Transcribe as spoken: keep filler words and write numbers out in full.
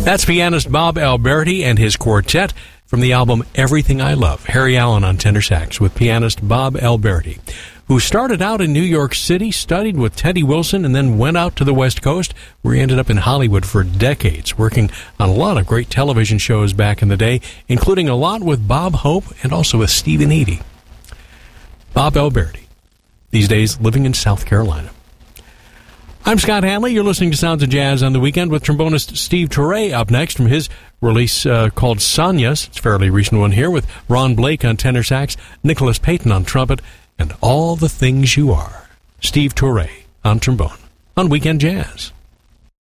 That's pianist Bob Alberti and his quartet from the album Everything I Love. Harry Allen on tenor sax with pianist Bob Alberti, who started out in New York City, studied with Teddy Wilson, and then went out to the West Coast, where he ended up in Hollywood for decades, working on a lot of great television shows back in the day, including a lot with Bob Hope and also with Stephen Eady. Bob Alberti, these days living in South Carolina. I'm Scott Hanley. You're listening to Sounds of Jazz on the Weekend with trombonist Steve Turre up next from his release uh, called Sonia's. It's a fairly recent one here with Ron Blake on tenor sax, Nicholas Payton on trumpet, and All the Things You Are. Steve Turre on trombone on Weekend Jazz.